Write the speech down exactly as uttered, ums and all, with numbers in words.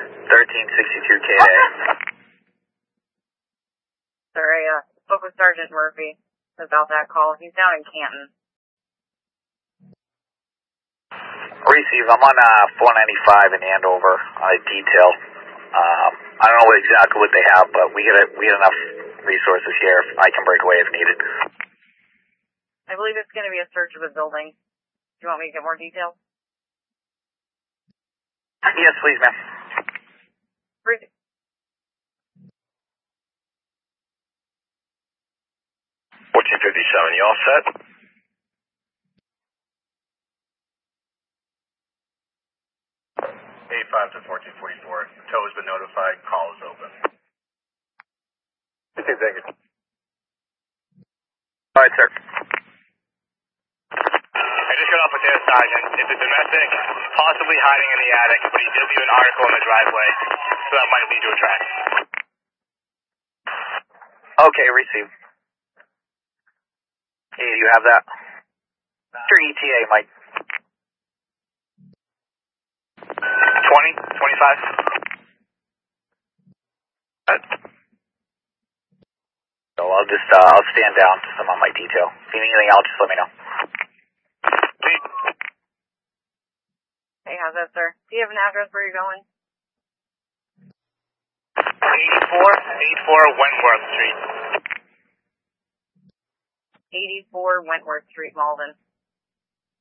thirteen sixty-two K A. Sorry, uh, spoke with Sergeant Murphy about that call. He's down in Canton. Receive. I'm on uh, four ninety-five in Andover on a detail. Um, I don't know what exactly what they have, but we get a, we get enough resources here. I can break away if needed. I believe it's going to be a search of a building. Do you want me to get more details? Yes, please, ma'am. Brief. fourteen fifty-seven, you all set? eighty-five to fourteen forty-four. Tow has been notified. Call is open. Okay, thank you. All right, sir. I just got off with the sergeant. It's a domestic, possibly hiding in the attic, but he did leave an article in the driveway, so that might lead to a track. Okay, receive. Hey, do you have that? Your E T A, Mike. twenty, twenty-five. So I'll just, uh, I'll stand down since I'm on my detail. If you need anything else, just let me know. Hey, how's that, sir? Do you have an address where you're going? eighty-four, eighty-four Wentworth Street. eighty-four Wentworth Street, Malden.